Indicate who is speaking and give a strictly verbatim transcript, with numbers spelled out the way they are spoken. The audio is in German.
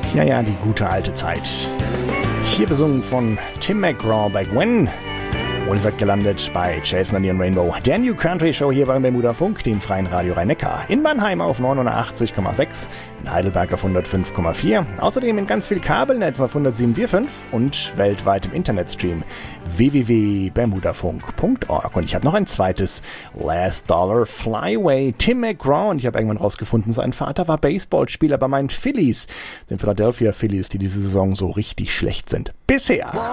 Speaker 1: Ja, ja, die gute alte Zeit. Hier besungen von Tim McGraw, Back When. Und wird gelandet bei Jason and the Rainbow. Der New Country Show hier beim Bermuda Funk, dem freien Radio Rhein-Neckar. In Mannheim auf neunundachtzig Komma sechs, in Heidelberg auf hundertfünf Komma vier. Außerdem in ganz viel Kabelnetz auf hundertsieben Komma fünf und weltweit im Internetstream w w w punkt bermudafunk punkt org. Und ich habe noch ein zweites Last Dollar Flyway. Tim McGraw. Und ich habe irgendwann rausgefunden, sein Vater war Baseballspieler bei meinen Phillies, den Philadelphia Phillies, die diese Saison so richtig schlecht sind. Bisher.